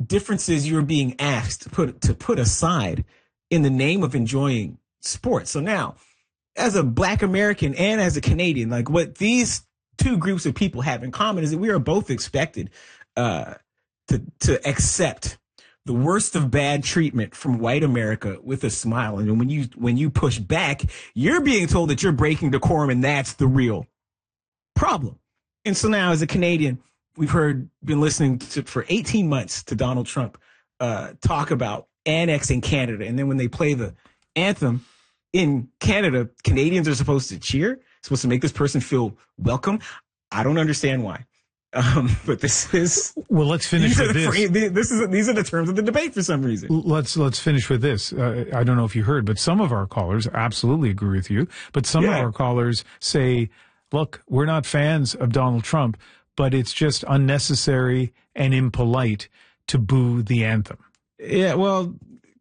differences you're being asked to put aside in the name of enjoying sports. So now, as a Black American and as a Canadian, like what these two groups of people have in common is that we are both expected to accept the worst of bad treatment from white America with a smile. And when you push back, you're being told that you're breaking decorum, and that's the real problem. And so now, as a Canadian, we've been listening for 18 months to Donald Trump talk about annexing Canada. And then when they play the anthem in Canada, Canadians are supposed to cheer, supposed to make this person feel welcome. I don't understand why. But this is, well, let's finish with this. These are the terms of the debate for some reason. Let's finish with this. I don't know if you heard, but some of our callers absolutely agree with you. But some of our callers say, look, we're not fans of Donald Trump, but it's just unnecessary and impolite to boo the anthem. Yeah, well,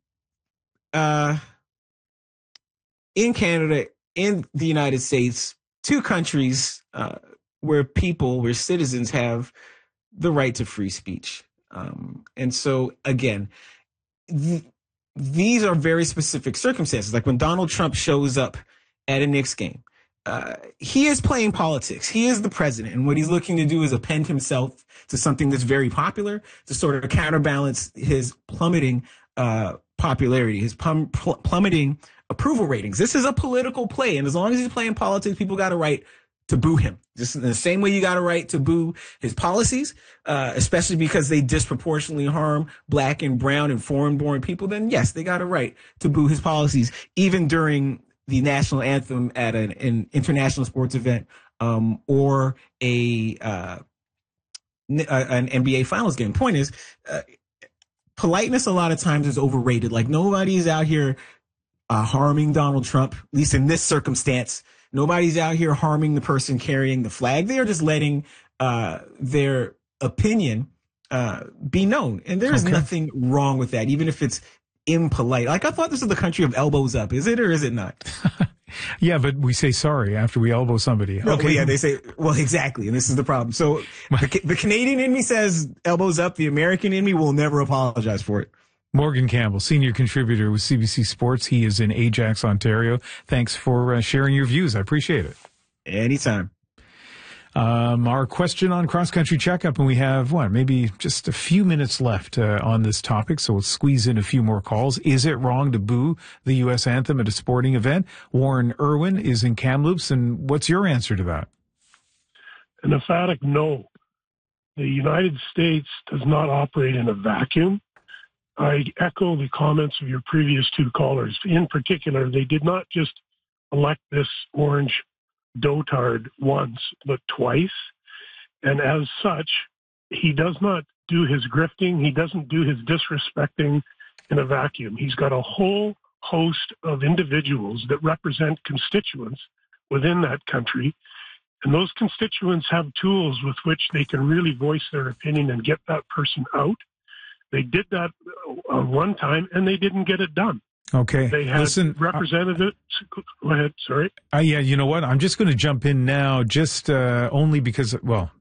in Canada, in the United States, two countries where citizens have the right to free speech. And so, again, these are very specific circumstances. Like when Donald Trump shows up at a Knicks game, he is playing politics. He is the president. And what he's looking to do is append himself to something that's very popular to sort of counterbalance his plummeting popularity, his plummeting approval ratings. This is a political play. And as long as he's playing politics, people got a right to boo him. Just in the same way you got a right to boo his policies, especially because they disproportionately harm Black and brown and foreign-born people, then yes, they got a right to boo his policies, even during the national anthem at an international sports event or an NBA Finals game. Point is, politeness a lot of times is overrated. Like nobody's out here harming Donald Trump, at least in this circumstance. Nobody's out here harming the person carrying the flag. They are just letting their opinion be known. And there's nothing wrong with that, even if it's impolite. Like, I thought this was the country of elbows up. Is it or is it not? Yeah, but we say sorry after we elbow somebody. No, okay. Yeah, they say, well, exactly. And this is the problem. So the Canadian in me says elbows up. The American in me will never apologize for it. Morgan Campbell, senior contributor with CBC Sports. He is in Ajax, Ontario. Thanks for sharing your views. I appreciate it. Anytime. Our question on Cross Country Checkup, and we have, maybe just a few minutes left on this topic, so we'll squeeze in a few more calls. Is it wrong to boo the U.S. anthem at a sporting event? Warren Irwin is in Kamloops, and what's your answer to that? An emphatic no. The United States does not operate in a vacuum. I echo the comments of your previous two callers. In particular, they did not just elect this orange dotard once, but twice. And as such, he does not do his grifting. He doesn't do his disrespecting in a vacuum. He's got a whole host of individuals that represent constituents within that country. And those constituents have tools with which they can really voice their opinion and get that person out. They did that one time, and they didn't get it done. Okay. They had representatives. Go ahead. Sorry. Yeah, you know what? I'm just going to jump in now, just only because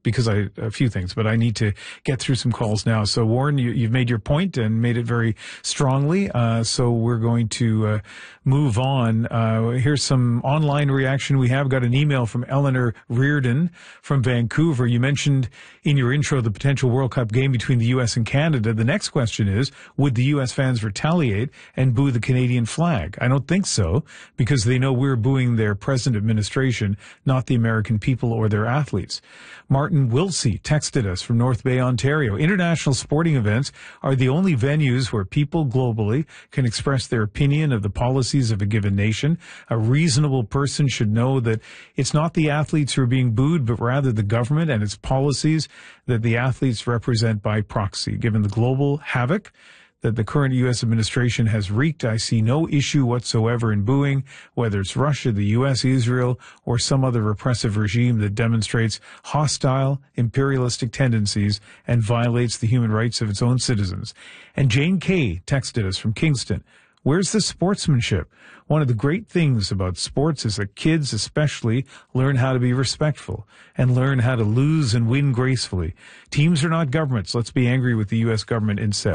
a few things, but I need to get through some calls now. So, Warren, you've made your point and made it very strongly. So we're going to move on. Here's some online reaction. We have got an email from Eleanor Reardon from Vancouver. You mentioned in your intro the potential World Cup game between the U.S. and Canada. The next question is, would the U.S. fans retaliate and boo the Canadian flag? I don't think so, because they know we're booing their present administration, not the American people or their athletes. Martin Wilsey texted us from North Bay, Ontario. International sporting events are the only venues where people globally can express their opinion of the policies of a given nation. A reasonable person should know that it's not the athletes who are being booed, but rather the government and its policies that the athletes represent by proxy. Given the global havoc that the current U.S. administration has wreaked, I see no issue whatsoever in booing, whether it's Russia, the U.S., Israel, or some other repressive regime that demonstrates hostile, imperialistic tendencies and violates the human rights of its own citizens. And Jane Kay texted us from Kingston. Where's the sportsmanship? One of the great things about sports is that kids especially learn how to be respectful and learn how to lose and win gracefully. Teams are not governments. Let's be angry with the U.S. government instead.